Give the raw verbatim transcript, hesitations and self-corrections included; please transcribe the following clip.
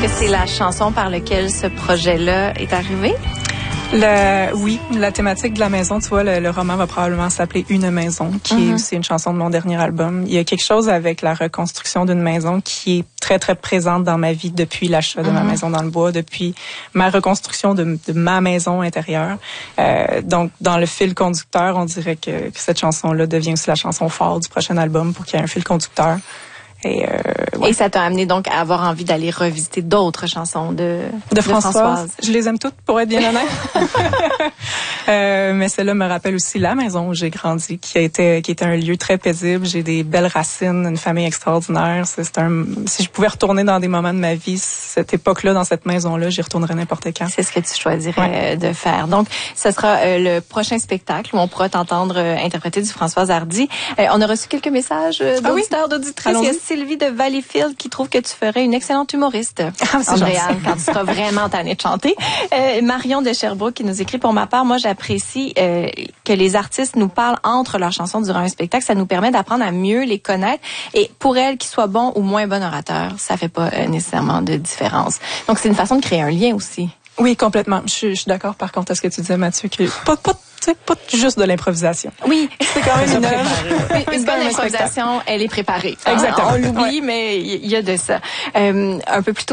que c'est la chanson par laquelle ce projet-là est arrivé? Le, oui, la thématique de la maison, tu vois, le, le roman va probablement s'appeler Une maison, qui mm-hmm. est aussi une chanson de mon dernier album. Il y a quelque chose avec la reconstruction d'une maison qui est très, très présente dans ma vie depuis l'achat de mm-hmm. ma maison dans le bois, depuis ma reconstruction de, de ma maison intérieure. Euh, donc, dans le fil conducteur, on dirait que, que cette chanson-là devient aussi la chanson phare du prochain album pour qu'il y ait un fil conducteur. Et, euh, ouais. Et ça t'a amené donc à avoir envie d'aller revisiter d'autres chansons de, de, de Françoise. Françoise. Je les aime toutes, pour être bien honnête. euh, mais celle-là me rappelle aussi la maison où j'ai grandi, qui a été, qui était un lieu très paisible. J'ai des belles racines, une famille extraordinaire. C'est, c'est un, si je pouvais retourner dans des moments de ma vie, cette époque-là, dans cette maison-là, j'y retournerais n'importe quand. C'est ce que tu choisirais ouais. de faire. Donc, ce sera euh, le prochain spectacle où on pourra t'entendre euh, interpréter du Françoise Hardy. Euh, on a reçu quelques messages euh, d'auditeurs, ah oui? d'auditrices. Il y a Sylvie de Valleyfield qui trouve que tu ferais une excellente humoriste, ah, Andréane, quand tu seras vraiment tannée de chanter. Euh, Marion de Sherbrooke qui nous écrit, pour ma part, moi j'apprécie euh, que les artistes nous parlent entre leurs chansons durant un spectacle. Ça nous permet d'apprendre à mieux les connaître. Et pour elles, qu'ils soient bons ou moins bons orateurs, ça fait pas euh, nécessairement de différence. Donc c'est une façon de créer un lien aussi. Oui, complètement. Je suis, je suis d'accord par contre à ce que tu disais, Mathieu, que pas, pas c'est pas juste de l'improvisation. Oui, c'est quand même une œuvre. Une bonne improvisation, elle est préparée. Exactement. On l'oublie, ouais. mais il y a de ça. Euh, un peu plus tôt,